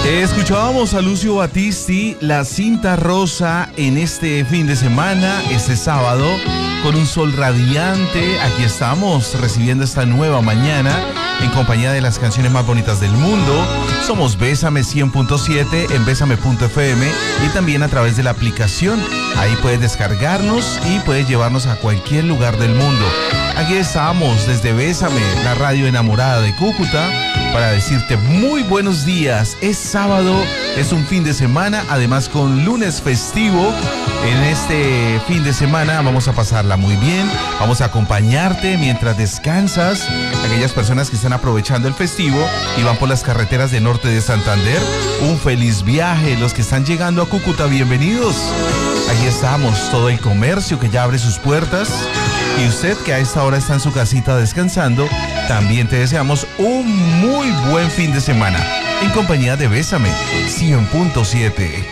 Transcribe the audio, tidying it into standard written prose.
Escuchábamos a Lucio Battisti, La Cinta Rosa, en este fin de semana, este sábado, con un sol radiante. Aquí estamos recibiendo esta nueva mañana en compañía de las canciones más bonitas del mundo. Somos Bésame 100.7 en Bésame.fm y también a través de la aplicación. Ahí puedes descargarnos y puedes llevarnos a cualquier lugar del mundo. Aquí estamos desde Bésame, la radio enamorada de Cúcuta, para decirte muy buenos días. Es sábado, es un fin de semana, además con lunes festivo. En este fin de semana vamos a pasarla muy bien, vamos a acompañarte mientras descansas. Aquellas personas que están aprovechando el festivo y van por las carreteras de norte de Santander, un feliz viaje. Los que están llegando a Cúcuta, bienvenidos. Aquí estamos, todo el comercio que ya abre sus puertas. Y usted que a esta hora está en su casita descansando, también te deseamos un muy buen fin de semana en compañía de Bésame 100.7.